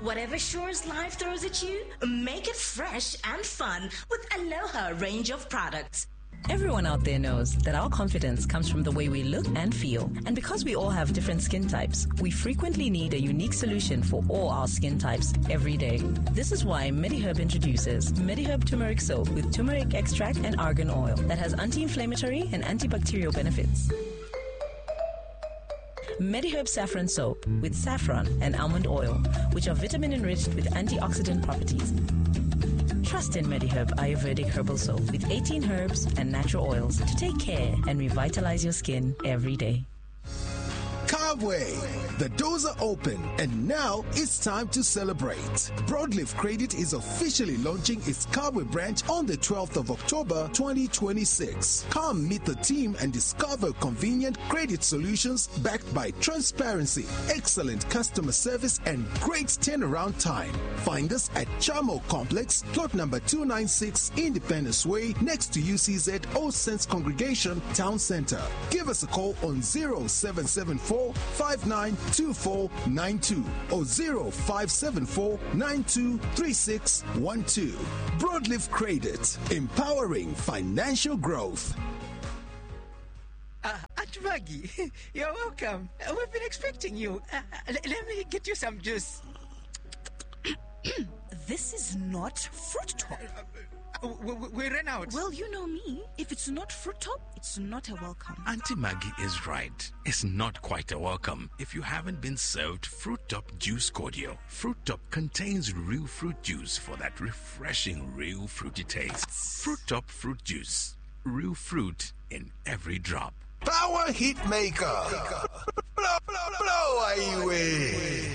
Whatever chores life throws at you, make it fresh and fun with Aloha range of products. Everyone out there knows that our confidence comes from the way we look and feel. And because we all have different skin types, we frequently need a unique solution for all our skin types every day. This is why MediHerb introduces MediHerb Turmeric Soap with turmeric extract and argan oil that has anti-inflammatory and antibacterial benefits. MediHerb Saffron Soap with saffron and almond oil, which are vitamin-enriched with antioxidant properties. Trust in MediHerb Ayurvedic Herbal Soap with 18 herbs and natural oils to take care and revitalize your skin every day. Carway. The doors are open and now it's time to celebrate. Broadleaf Credit is officially launching its Carway branch on the 12th of October 2026. Come meet the team and discover convenient credit solutions backed by transparency, excellent customer service and great turnaround time. Find us at Chamo Complex, plot number 296 Independence Way, next to UCZ All Saints Congregation Town Center. Give us a call on 0774 592492 or 0574 923612. Broadleaf Credit, empowering financial growth. Aunt Maggie, you're welcome. We've been expecting you. Let me get you some juice. This is not Fruit Top. We ran out. Well, you know me. If it's not Fruit Top, it's not a welcome. Auntie Maggie is right. It's not quite a welcome if you haven't been served Fruit Top Juice Cordial. Fruit Top contains real fruit juice for that refreshing, real fruity taste. Fruit Top Fruit Juice. Real fruit in every drop. Power Hit Maker. Blow away.